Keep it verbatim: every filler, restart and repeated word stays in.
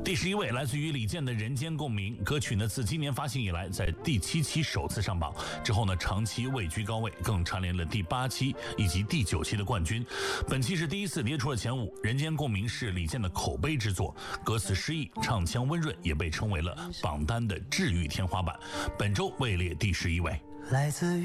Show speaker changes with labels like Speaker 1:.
Speaker 1: 第十一位来自于李健的《人间共鸣》歌曲呢，自今年发行以来，在第七期首次上榜之后呢，长期位居高位，更蝉联了第八期以及第九期的冠军。本期是第一次跌出了前五，《人间共鸣》是李健的口碑之作，歌词诗意，唱腔温润，也被称为了榜单的治愈天花板。本周位列第十一位。
Speaker 2: 来自